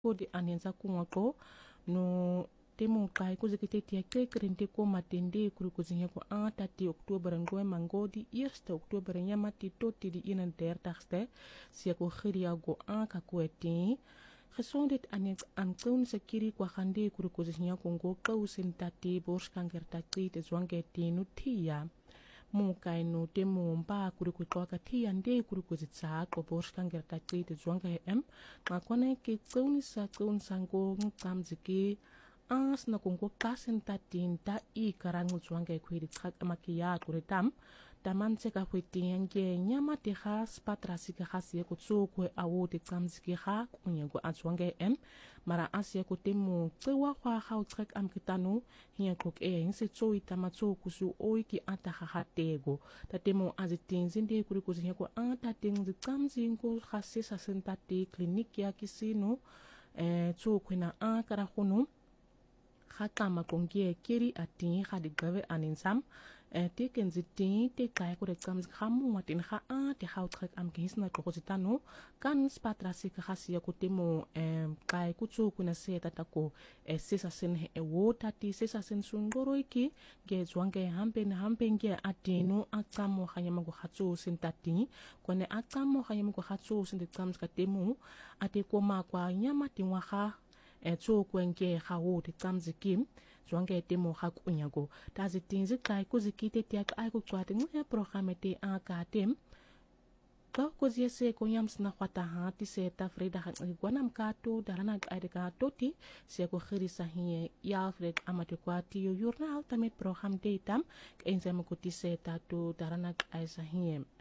kodi anenza kungoko no temo kai kuzikite tia krente ko matende kuri kuzinye ko tati oktober ngoe mangodi 1 oktober nyamati toti di 31ste sia ko khiria go ka kweti gesondheid aan toen sekiri kwa khande kuri kuzinye ko ngo kausen tati borskanger tati te zwangeti nutia mukai no temo mba kuri kutoka tia nde kuri kuzitsa ko borskanger tati te zwange ngakone ke tsauni sa tsaun sango ngamziki as na kungko kasen tatin ta I karang zwange kwiri tsak amakia kuritam taman seka kwiti yange nyama te khas patrasi ka khas ye kutsu kwe awo te kamziki kha kunye go azwange mara asia ko temu tsewa kwa khau tsak am kitanu hiya kok inse tso itamatso kusu oiki ata khatego tatemo azitin zinde kuri kuzinya ko tating zikamzi ngo khasisa sentati klinik ya kisino tso kwena kara khunu kama kongie kiri ati khadigawe aninsam te kenzitin te kai ko rekam khamu matin kha te khau trek am kisna ko zitano kan spatrasi ka khasia ko temo kai kutsu kuna se tatako sesa sen wota ti sesa sen sungoro iki ge zwange hampe nge atino akamo khanyama go khatsu sentati kone akamo khanyama go khatsu sentam ka temo ate ko ma kwa nyama tinwa kha tso kwenge khawo te kamzikim zwange temo hakunyago tazitinzi kai kuzikite tia ai ku kwate ngwe programete akatem ka kuziese ko yams na khwata ha ti se ta freda gwanam kato darana ai ka toti se ko khirisa hiye ya fred amate kwati yo journal tamet program deitam enzem ko ti se ta to darana ai sa hiye